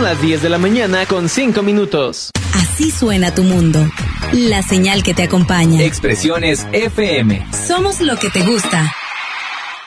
las 10 de la mañana con 5 minutos. Así suena tu mundo. La señal que te acompaña. Expresiones FM. Somos lo que te gusta.